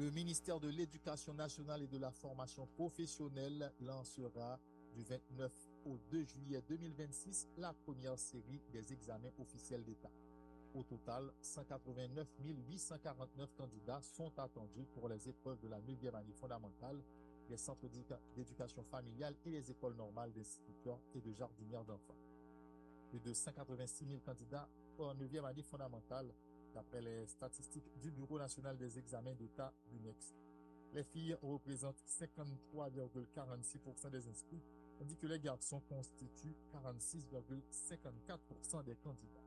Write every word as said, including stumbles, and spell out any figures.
Le ministère de l'Éducation nationale et de la formation professionnelle lancera du vingt-neuf au deux juillet deux mille vingt-six la première série des examens officiels d'État. Au total, cent quatre-vingt-neuf mille huit cent quarante-neuf candidats sont attendus pour les épreuves de la neuvième année fondamentale des centres d'éducation familiale et les écoles normales d'instituteurs et de jardinières d'enfants. Plus de cent quatre-vingt-six mille candidats en neuvième année fondamentale, d'après les statistiques du Bureau national des examens d'État, BUNEX. Les filles représentent cinquante-trois virgule quarante-six pour cent des inscrits, tandis que les garçons constituent quarante-six virgule cinquante-quatre pour cent des candidats.